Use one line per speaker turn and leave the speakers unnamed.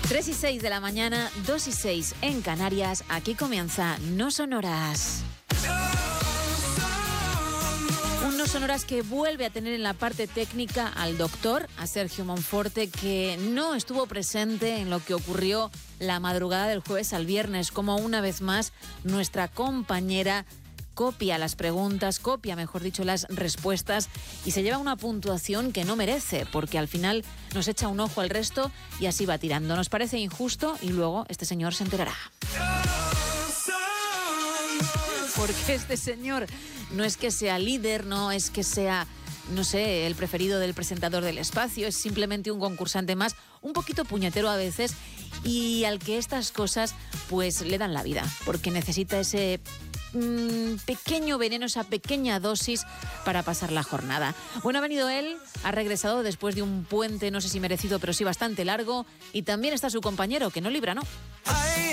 3:06 de la mañana, 2:06 en Canarias. Aquí comienza No Sonoras. Un No Sonoras que vuelve a tener en la parte técnica al doctor, a Sergio Monforte, que no estuvo presente en lo que ocurrió la madrugada del jueves al viernes, como una vez más nuestra compañera copia las preguntas, copia, mejor dicho, las respuestas y se lleva una puntuación que no merece, porque al final nos echa un ojo al resto y así va tirando. Nos parece injusto y luego este señor se enterará. Porque este señor no es que sea líder, no es que sea, no sé, el preferido del presentador del espacio, es simplemente un concursante más, un poquito puñetero a veces y al que estas cosas pues le dan la vida, porque necesita ese pequeño veneno, esa pequeña dosis para pasar la jornada. Bueno, ha venido él, ha regresado después de un puente, no sé si merecido, pero sí bastante largo, y también está su compañero, que no libra, ¿no?